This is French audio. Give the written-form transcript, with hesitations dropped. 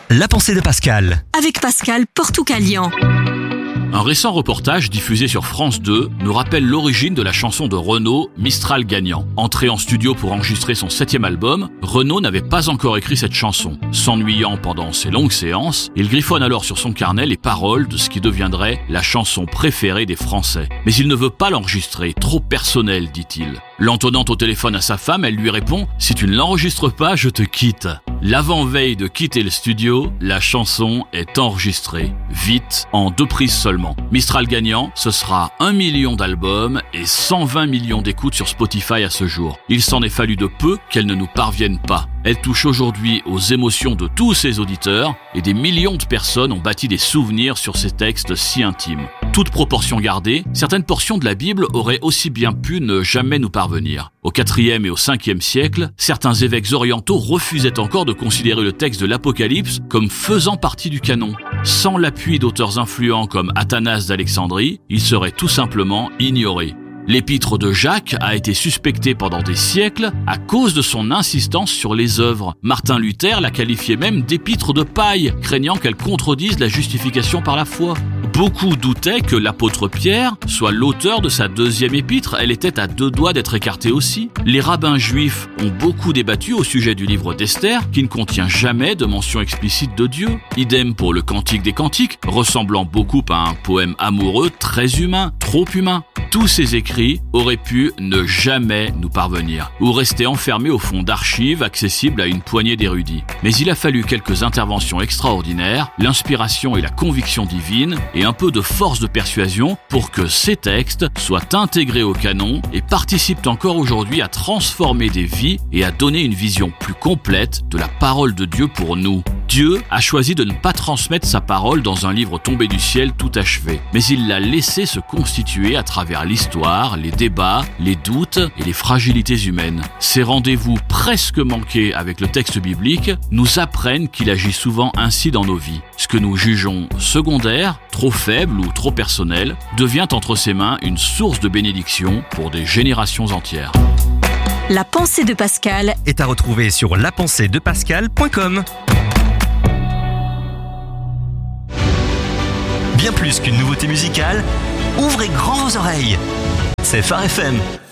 La pensée de Pascal. Avec Pascal Portoucalian. Un récent reportage diffusé sur France 2 nous rappelle l'origine de la chanson de Renaud, Mistral gagnant. Entré en studio pour enregistrer son 7e album, Renaud n'avait pas encore écrit cette chanson. S'ennuyant pendant ses longues séances, il griffonne alors sur son carnet les paroles de ce qui deviendrait la chanson préférée des Français. Mais il ne veut pas l'enregistrer, trop personnel, dit-il. L'entonnant au téléphone à sa femme, elle lui répond « Si tu ne l'enregistres pas, je te quitte ». L'avant-veille de quitter le studio, la chanson est enregistrée. Vite, en 2 prises seulement. Mistral gagnant, ce sera 1 million d'albums et 120 millions d'écoutes sur Spotify à ce jour. Il s'en est fallu de peu qu'elle ne nous parvienne pas. Elle touche aujourd'hui aux émotions de tous ses auditeurs et des millions de personnes ont bâti des souvenirs sur ces textes si intimes. Toute proportion gardée, certaines portions de la Bible auraient aussi bien pu ne jamais nous parvenir. Au 4e et au 5e siècle, certains évêques orientaux refusaient encore de considérer le texte de l'Apocalypse comme faisant partie du canon. Sans l'appui d'auteurs influents comme Athanase d'Alexandrie, il serait tout simplement ignoré. L'épître de Jacques a été suspectée pendant des siècles à cause de son insistance sur les œuvres. Martin Luther la qualifiait même d'épître de paille, craignant qu'elle contredise la justification par la foi. Beaucoup doutaient que l'apôtre Pierre soit l'auteur de sa 2e épître, elle était à 2 doigts d'être écartée aussi. Les rabbins juifs ont beaucoup débattu au sujet du livre d'Esther, qui ne contient jamais de mention explicite de Dieu. Idem pour le Cantique des Cantiques, ressemblant beaucoup à un poème amoureux très humain, trop humain. Tous ces écrits auraient pu ne jamais nous parvenir, ou rester enfermés au fond d'archives accessibles à une poignée d'érudits. Mais il a fallu quelques interventions extraordinaires, l'inspiration et la conviction divine, et un peu de force de persuasion pour que ces textes soient intégrés au canon et participent encore aujourd'hui à transformer des vies et à donner une vision plus complète de la parole de Dieu pour nous. Dieu a choisi de ne pas transmettre sa parole dans un livre tombé du ciel tout achevé, mais il l'a laissé se constituer à travers l'histoire, les débats, les doutes et les fragilités humaines. Ces rendez-vous presque manqués avec le texte biblique nous apprennent qu'il agit souvent ainsi dans nos vies. Ce que nous jugeons secondaire, trop faible ou trop personnel, devient entre ses mains une source de bénédiction pour des générations entières. La pensée de Pascal Est à retrouver sur lapenseedepascal.com. Bien plus qu'une nouveauté musicale, ouvrez grand vos oreilles. C'est Phare FM.